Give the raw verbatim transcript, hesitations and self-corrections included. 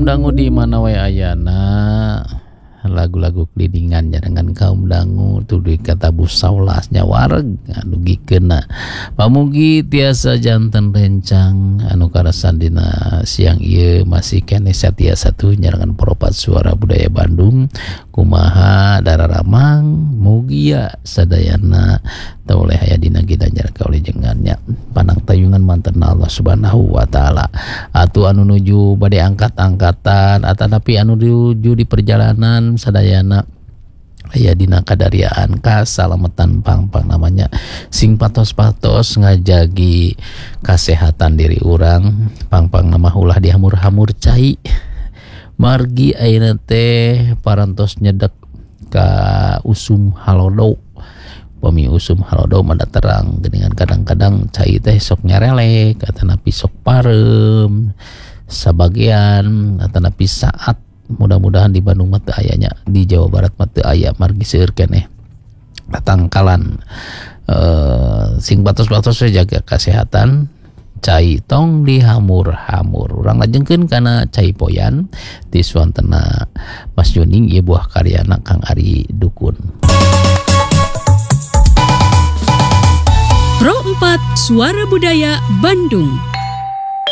dangu di mana wae ayana lagu-lagu kelidingan dengan kaum dangu tuduh kata busaulasnya wareg anu gikeuna pamugi tiasa janten rencang anu karasan dina siang ieu masih kene satia satu nyarangan Poropat Suara Budaya Bandung kumaha dararamang mugi ya sadayana tauleh aya dina gidanjar kauli jengannya panang tayungan manten Allah Subhanahu wa taala atuh anu nuju bade angkat-angkatan atanapi anu nuju di perjalanan sadayana aya dina kadariaan kasalamatan pang-pang namanya sing patos-patos ngajagi kasehatan diri urang pang-pang nama ulah dihamur-hamur cai margi ayeuna teh parantos nyedek ka usum halodo pami usum halodo mada terang dengan kadang-kadang cai teh sok nyarelek atanapi sok parem sabagian atanapi saat mudah-mudahan di Bandung mah teu ayanya di Jawa Barat mah teu aya margi seueur keneh tangkalan uh, sing batos-batos jaga kesehatan cai tong dihamur-hamur urang lajengkeun kana cai poyan di suantena Mas Juning ieu buah karyana Kang Ari Dukun. Pro empat Suara Budaya Bandung.